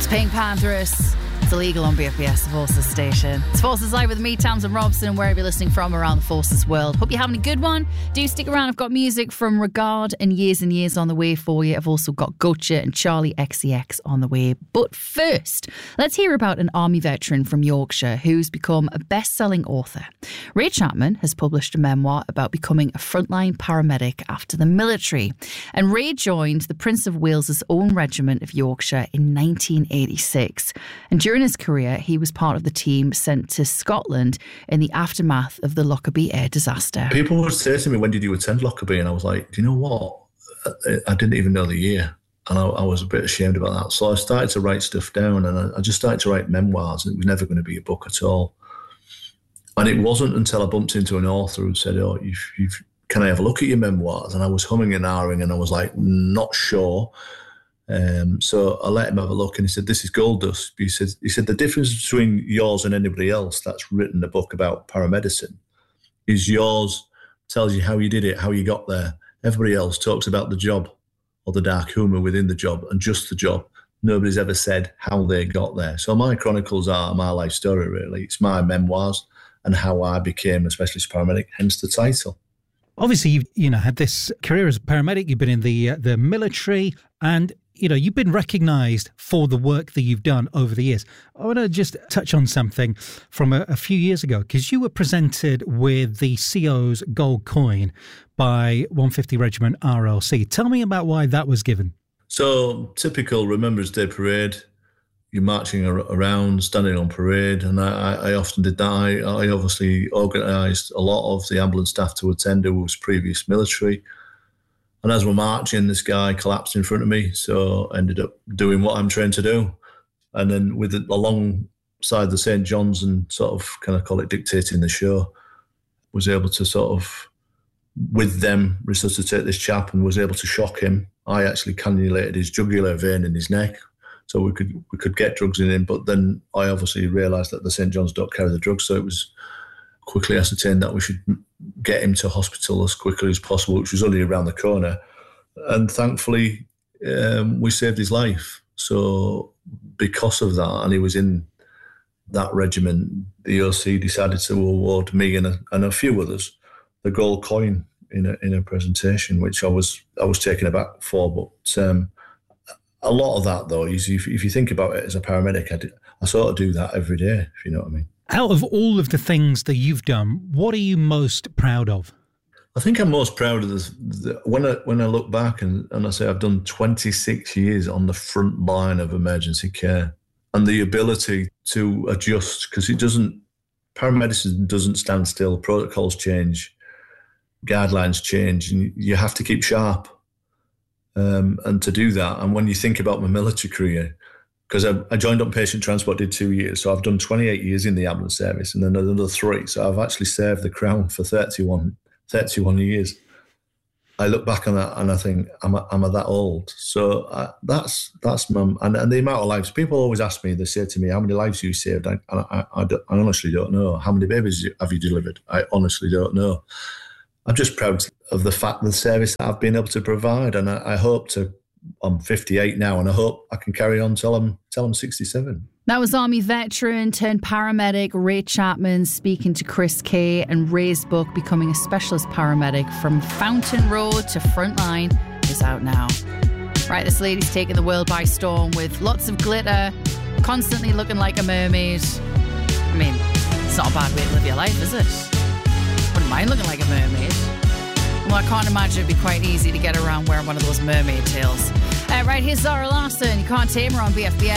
Pink Panthers. It's illegal on BFBS, the Forces station. It's Forces Live with me, Tamsin Robson, and wherever you're listening from around the Forces world. Hope you're having a good one. Do stick around. I've got music from Regard and Years on the way for you. I've also got Gotcha and Charlie XCX on the way. But first, let's hear about an army veteran from Yorkshire who's become a best-selling author. Ray Chapman has published a memoir about becoming a frontline paramedic after the military. And Ray joined the Prince of Wales's own regiment of Yorkshire in 1986. And during his career, he was part of the team sent to Scotland in the aftermath of the Lockerbie air disaster. People would say to me, when did you attend Lockerbie? And I was like, do you know what? I didn't even know the year. And I was a bit ashamed about that. So I started to write stuff down, and I just started to write memoirs. And it was never going to be a book at all. And it wasn't until I bumped into an author who said, oh, can I have a look at your memoirs? And I was humming and ahhing, and I was like, not sure. So I let him have a look, and he said, this is gold dust. He said the difference between yours and anybody else that's written a book about paramedicine is yours tells you how you did it, how you got there. Everybody else talks about the job or the dark humour within the job and just the job. Nobody's ever said how they got there. So my chronicles are my life story, really. It's my memoirs and how I became a specialist paramedic, hence the title. Obviously, you've had this career as a paramedic. You've been in the military, and you've been recognised for the work that you've done over the years. I want to just touch on something from a few years ago, because you were presented with the CO's gold coin by 150 Regiment RLC. Tell me about why that was given. So, typical Remembrance Day parade. You're marching around, standing on parade, and I often did that. I obviously organised a lot of the ambulance staff to attend who was previous military. And as we're marching, this guy collapsed in front of me, so I ended up doing what I'm trained to do. And then alongside the St. John's and sort of kind of call it dictating the show, was able to sort of, with them, resuscitate this chap and was able to shock him. I actually cannulated his jugular vein in his neck, so we could get drugs in him. But then I obviously realised that the St. John's don't carry the drugs, so it was quickly ascertained that we should get him to hospital as quickly as possible, which was only around the corner. And thankfully, we saved his life. So because of that, and he was in that regiment, the OC decided to award me and a few others the gold coin in a presentation, which I was taken aback for. But a lot of that, though, is if you think about it as a paramedic, I sort of do that every day, if you know what I mean. Out of all of the things that you've done, what are you most proud of? I think I'm most proud of this. When I look back and I say I've done 26 years on the front line of emergency care, and the ability to adjust, because paramedicine doesn't stand still. Protocols change, guidelines change, and you have to keep sharp. And to do that, and when you think about my military career, because I joined up patient transport, did 2 years, so I've done 28 years in the ambulance service, and then another 3. So I've actually served the Crown for 31 years. I look back on that and I think, am I that old? So that's my, and the amount of lives. People always ask me, they say to me, how many lives have you saved? I honestly don't know. How many babies have you delivered? I honestly don't know. I'm just proud of the fact, the service that I've been able to provide, and I hope to. I'm 58 now, and I hope I can carry on till I'm 67. That was Army veteran turned paramedic Ray Chapman speaking to Chris Kay, and Ray's book, Becoming a Specialist Paramedic From Fountain Road to Frontline, is out now. Right, this lady's taking the world by storm with lots of glitter, constantly looking like a mermaid. I mean, it's not a bad way to live your life, is it? Wouldn't mind looking like a mermaid. Well, I can't imagine it'd be quite easy to get around wearing one of those mermaid tails. Right, here's Zara Larsson. You can't tame her on BFBS.